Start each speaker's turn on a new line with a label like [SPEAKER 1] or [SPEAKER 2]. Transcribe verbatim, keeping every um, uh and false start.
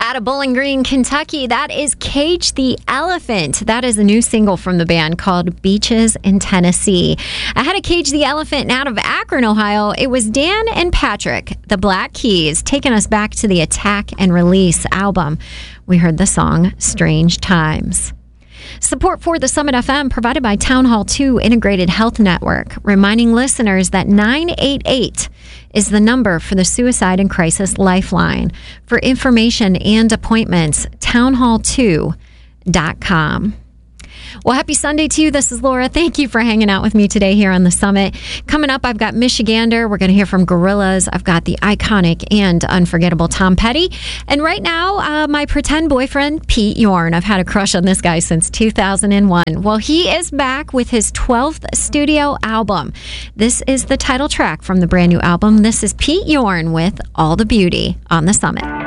[SPEAKER 1] Out of Bowling Green, Kentucky, that is Cage the Elephant. That is a new single from the band called Beaches in Tennessee. Ahead of Cage the Elephant and out of Akron, Ohio, it was Dan and Patrick, the Black Keys, taking us back to the Attack and Release album. We heard the song Strange Times. Support for the Summit F M provided by Town Hall two Integrated Health Network, reminding listeners that nine eight eight is the number for the Suicide and Crisis Lifeline. For information and appointments, town hall two dot com. Well, happy Sunday to you. This is Laura. Thank you for hanging out with me today here on the Summit. Coming up, I've got Michigander. We're going to hear from Gorillaz. I've got the iconic and unforgettable Tom Petty. And right now, uh, my pretend boyfriend, Pete Yorn. I've had a crush on this guy since two thousand one. Well, he is back with his twelfth studio album. This is the title track from the brand new album. This is Pete Yorn with All the Beauty on the Summit.